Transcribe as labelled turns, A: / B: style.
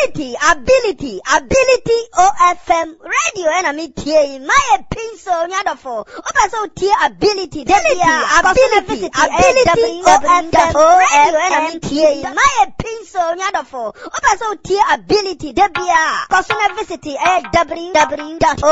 A: ability OFM radio and me tie my pinso nyadofo obaso tie ability ability OFM radio and me tie my pinso nyadofo obaso tie ability debia koso na visit www